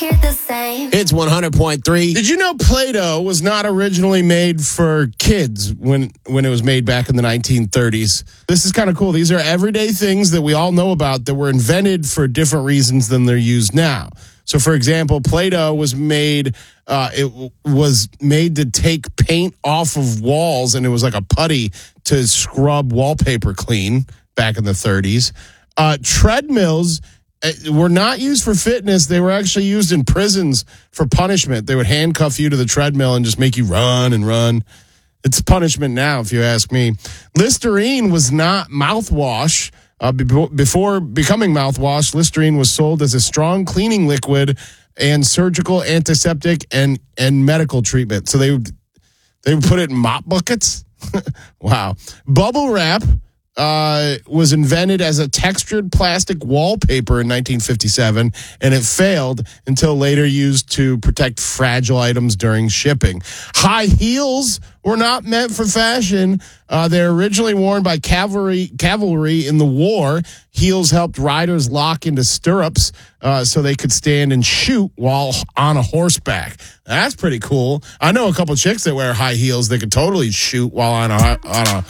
hear the same. It's 100.3. Did you know Play-Doh was not originally made for kids when it was made back in the 1930s? This is kind of cool. These are everyday things that we all know about that were invented for different reasons than they're used now. So, for example, Play-Doh was made. It was made to take paint off of walls, and it was like a putty to scrub wallpaper clean back in the 30s. Treadmills were not used for fitness. They were actually used in prisons for punishment. They would handcuff you to the treadmill and just make you run and run. It's punishment now, if you ask me. Listerine was not mouthwash. Before becoming mouthwash, Listerine was sold as a strong cleaning liquid and surgical antiseptic and medical treatment. So they would put it in mop buckets. Wow. Bubble wrap was invented as a textured plastic wallpaper in 1957, and it failed until later used to protect fragile items during shipping. High heels were not meant for fashion. They're originally worn by cavalry in the war. Heels helped riders lock into stirrups so they could stand and shoot while on a horseback. That's pretty cool. I know a couple chicks that wear high heels that could totally shoot while on a